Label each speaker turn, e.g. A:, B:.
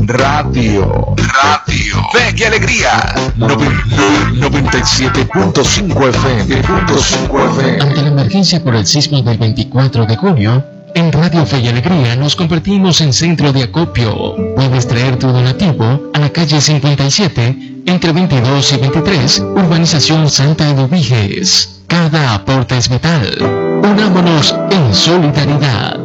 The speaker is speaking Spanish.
A: Radio. Fe y Alegría. 97.5 FM.
B: Ante la emergencia por el sismo del 24 de junio, en Radio Fe y Alegría nos convertimos en centro de acopio. Puedes traer tu donativo a la calle 57, entre 22 y 23, Urbanización Santa Eduviges. Cada aporte es vital. Unámonos en solidaridad.